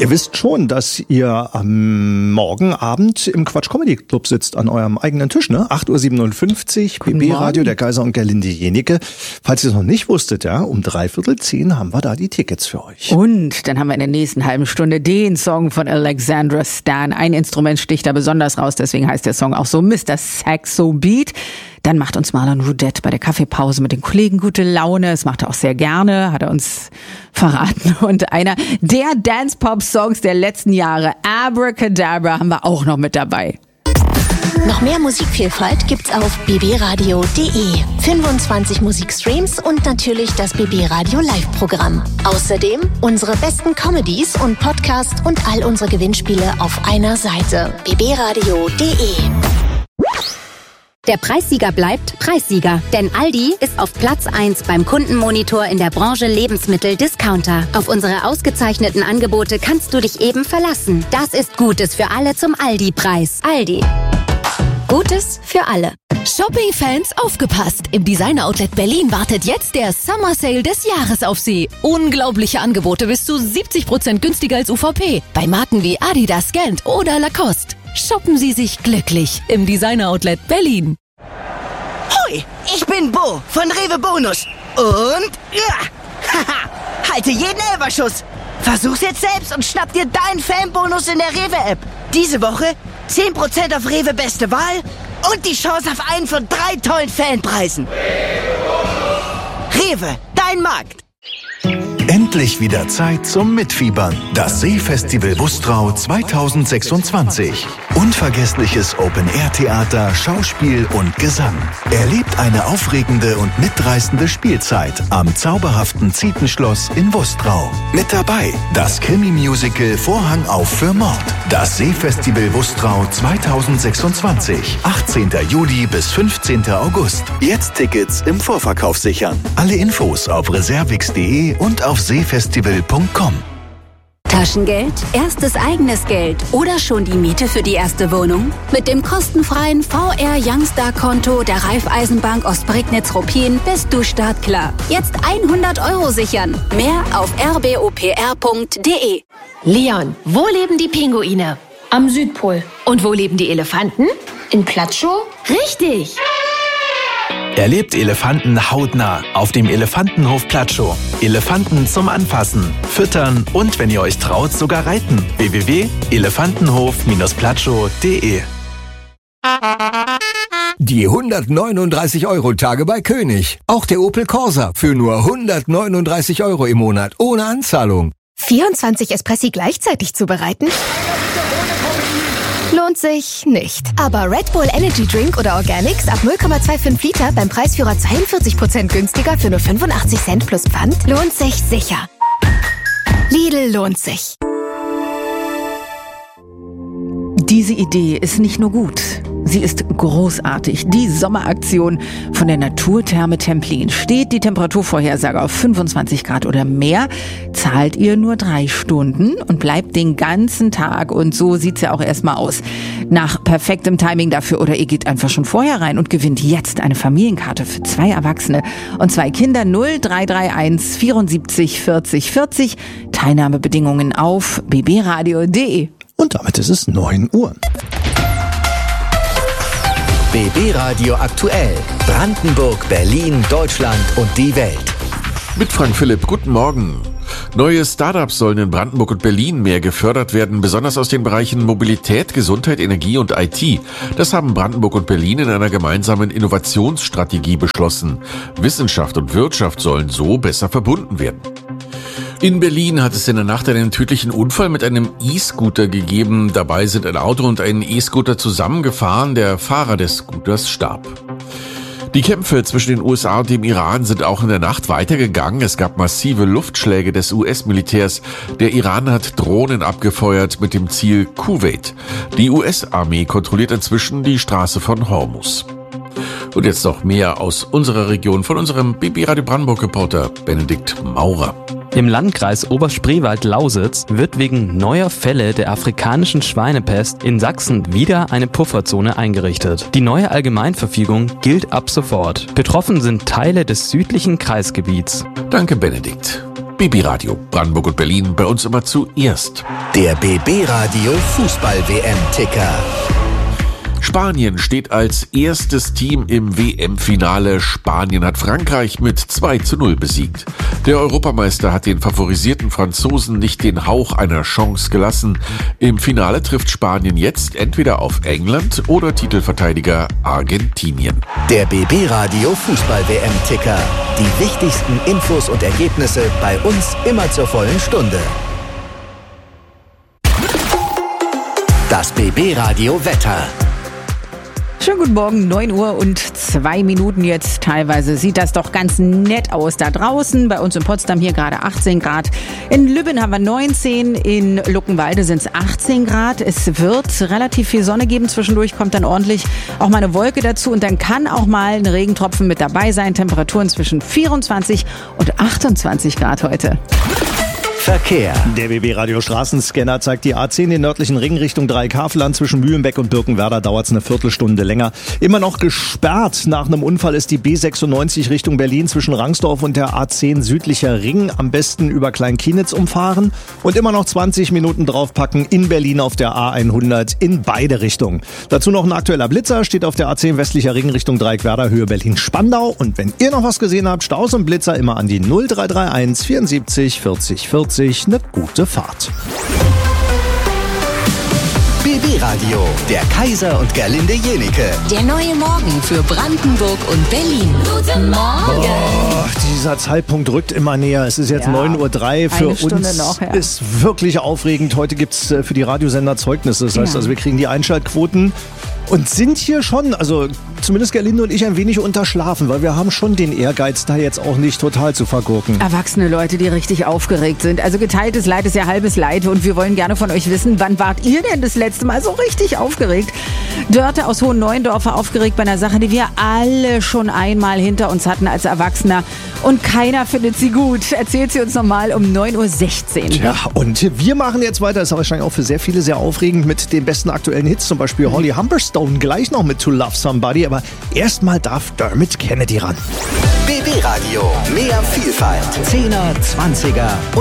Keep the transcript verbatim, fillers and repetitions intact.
Ihr wisst schon, dass ihr am Morgenabend im Quatsch Comedy Club sitzt an eurem eigenen Tisch, ne? acht Uhr siebenundfünfzig, B B Radio, der Kaiser und Gerlinde Jenike. Falls ihr es noch nicht wusstet, ja, um dreiviertel zehn haben wir da die Tickets für euch. Und dann haben wir in der nächsten halben Stunde den Song von Alexandra Stan. Ein Instrument sticht da besonders raus, deswegen heißt der Song auch so Mister Saxo Beat. Dann macht uns Marlon Roudette bei der Kaffeepause mit den Kollegen gute Laune. Das macht er auch sehr gerne, hat er uns verraten. Und einer der Dance-Pop-Songs der letzten Jahre, Abracadabra, haben wir auch noch mit dabei. Noch mehr Musikvielfalt gibt's auf b b radio punkt d e. fünfundzwanzig Musikstreams und natürlich das B B Radio Live-Programm. Außerdem unsere besten Comedies und Podcasts und all unsere Gewinnspiele auf einer Seite. b b radio punkt d e. Der Preissieger bleibt Preissieger, denn Aldi ist auf Platz eins beim Kundenmonitor in der Branche Lebensmittel-Discounter. Auf unsere ausgezeichneten Angebote kannst du dich eben verlassen. Das ist Gutes für alle zum Aldi-Preis. Aldi. Gutes für alle. Shopping-Fans, aufgepasst! Im Designer-Outlet Berlin wartet jetzt der Summer Sale des Jahres auf Sie. Unglaubliche Angebote bis zu siebzig Prozent günstiger als U V P. Bei Marken wie Adidas, Gant oder Lacoste. Shoppen Sie sich glücklich im Designer-Outlet Berlin. Hoi, ich bin Bo von Rewe Bonus. Und ja, haha, halte jeden Elferschuss. Versuch's jetzt selbst und schnapp dir deinen Fanbonus in der Rewe-App. Diese Woche zehn Prozent auf Rewe Beste Wahl und die Chance auf einen von drei tollen Fanpreisen. Rewe, dein Markt. Endlich wieder Zeit zum Mitfiebern. Das Seefestival Wustrau zweitausendsechsundzwanzig. Unvergessliches Open-Air-Theater, Schauspiel und Gesang. Erlebt eine aufregende und mitreißende Spielzeit am zauberhaften Zietenschloss in Wustrau. Mit dabei das Krimi-Musical Vorhang auf für Mord. Das Seefestival Wustrau zweitausendsechsundzwanzig. achtzehnten Juli bis fünfzehnten August. Jetzt Tickets im Vorverkauf sichern. Alle Infos auf reservix punkt d e und auf seefestival punkt com. Taschengeld, erstes eigenes Geld oder schon die Miete für die erste Wohnung? Mit dem kostenfreien V R Youngstar-Konto der Raiffeisenbank Ostprignitz-Ruppin bist du startklar. Jetzt hundert Euro sichern. Mehr auf r b o p r punkt d e. Leon, wo leben die Pinguine? Am Südpol. Und wo leben die Elefanten? In Platschow? Richtig! Erlebt Elefanten hautnah auf dem Elefantenhof Platschow. Elefanten zum Anfassen, Füttern und, wenn ihr euch traut, sogar reiten. w w w punkt elefantenhof platschow punkt d e. Die hundertneununddreißig Euro Tage bei König. Auch der Opel Corsa für nur hundertneununddreißig Euro im Monat ohne Anzahlung. vierundzwanzig Espressi gleichzeitig zubereiten? Lohnt sich nicht. Aber Red Bull Energy Drink oder Organics ab null Komma fünfundzwanzig Liter beim Preisführer zweiundvierzig Prozent günstiger für nur fünfundachtzig Cent plus Pfand lohnt sich sicher. Lidl lohnt sich. Diese Idee ist nicht nur gut, sie ist großartig. Die Sommeraktion von der Naturtherme Templin. Steht die Temperaturvorhersage auf fünfundzwanzig Grad oder mehr, zahlt ihr nur drei Stunden und bleibt den ganzen Tag. Und so sieht's ja auch erstmal aus. Nach perfektem Timing dafür oder ihr geht einfach schon vorher rein und gewinnt jetzt eine Familienkarte für zwei Erwachsene und zwei Kinder. Null drei drei eins vierundsiebzig vierzig vierzig. Teilnahmebedingungen auf b b radio punkt d e. Und damit ist es neun Uhr. B B Radio aktuell. Brandenburg, Berlin, Deutschland und die Welt. Mit Frank Philipp, guten Morgen. Neue Startups sollen in Brandenburg und Berlin mehr gefördert werden, besonders aus den Bereichen Mobilität, Gesundheit, Energie und I T. Das haben Brandenburg und Berlin in einer gemeinsamen Innovationsstrategie beschlossen. Wissenschaft und Wirtschaft sollen so besser verbunden werden. In Berlin hat es in der Nacht einen tödlichen Unfall mit einem E-Scooter gegeben. Dabei sind ein Auto und ein E-Scooter zusammengefahren. Der Fahrer des Scooters starb. Die Kämpfe zwischen den U S A und dem Iran sind auch in der Nacht weitergegangen. Es gab massive Luftschläge des U S-Militärs. Der Iran hat Drohnen abgefeuert mit dem Ziel Kuwait. Die U S-Armee kontrolliert inzwischen die Straße von Hormuz. Und jetzt noch mehr aus unserer Region von unserem B B Radio Brandenburg-Reporter Benedikt Maurer. Im Landkreis Oberspreewald-Lausitz wird wegen neuer Fälle der afrikanischen Schweinepest in Sachsen wieder eine Pufferzone eingerichtet. Die neue Allgemeinverfügung gilt ab sofort. Betroffen sind Teile des südlichen Kreisgebiets. Danke, Benedikt. B B Radio, Brandenburg und Berlin, bei uns immer zuerst. Der B B Radio Fußball-W M-Ticker. Spanien steht als erstes Team im W M-Finale. Spanien hat Frankreich mit zwei zu null besiegt. Der Europameister hat den favorisierten Franzosen nicht den Hauch einer Chance gelassen. Im Finale trifft Spanien jetzt entweder auf England oder Titelverteidiger Argentinien. Der B B Radio Fußball-W M-Ticker. Die wichtigsten Infos und Ergebnisse bei uns immer zur vollen Stunde. Das B B Radio Wetter. Schönen guten Morgen, neun Uhr und zwei Minuten jetzt. Teilweise sieht das doch ganz nett aus da draußen. Bei uns in Potsdam hier gerade achtzehn Grad. In Lübben haben wir neunzehn, in Luckenwalde sind es achtzehn Grad. Es wird relativ viel Sonne geben. Zwischendurch kommt dann ordentlich auch mal eine Wolke dazu. Und dann kann auch mal ein Regentropfen mit dabei sein. Temperaturen zwischen vierundzwanzig und achtundzwanzig Grad heute. Verkehr. Der B B Radio Straßenscanner zeigt die A zehn in nördlichen Ring Richtung Dreieckhaveland. Zwischen Mühlenbeck und Birkenwerder dauert es eine Viertelstunde länger. Immer noch gesperrt. Nach einem Unfall ist die B sechsundneunzig Richtung Berlin zwischen Rangsdorf und der A zehn südlicher Ring. Am besten über Kleinkienitz umfahren. Und immer noch zwanzig Minuten draufpacken in Berlin auf der A hundert in beide Richtungen. Dazu noch ein aktueller Blitzer. Steht auf der A zehn westlicher Ring Richtung Dreieckwerder, Höhe Berlin-Spandau. Und wenn ihr noch was gesehen habt, Staus und Blitzer immer an die null drei drei eins vierundsiebzig vierzig vierzig. Eine gute Fahrt. B B Radio, der Kaiser und Gerlinde Jenike. Der neue Morgen für Brandenburg und Berlin. Guten Morgen. Oh, dieser Zeitpunkt rückt immer näher. Es ist jetzt ja, neun Uhr drei. Für uns noch, ja. ist wirklich aufregend. Heute gibt es für die Radiosender Zeugnisse. Das heißt, ja. also wir kriegen die Einschaltquoten und sind hier schon, also zumindest Gerlinde und ich, ein wenig unterschlafen, weil wir haben schon den Ehrgeiz, da jetzt auch nicht total zu vergurken. Erwachsene Leute, die richtig aufgeregt sind. Also geteiltes Leid ist ja halbes Leid und wir wollen gerne von euch wissen, wann wart ihr denn das letzte Mal so richtig aufgeregt? Dörte aus Hohen-Neuendorf war aufgeregt bei einer Sache, die wir alle schon einmal hinter uns hatten als Erwachsener und keiner findet sie gut. Erzählt sie uns nochmal um neun Uhr sechzehn. Ja, und wir machen jetzt weiter, das ist wahrscheinlich auch für sehr viele sehr aufregend mit den besten aktuellen Hits, zum Beispiel Holly Humberstone gleich noch mit To Love Somebody, aber erstmal darf Dermot Kennedy ran. B B Radio, mehr Vielfalt, Zehner, Zwanziger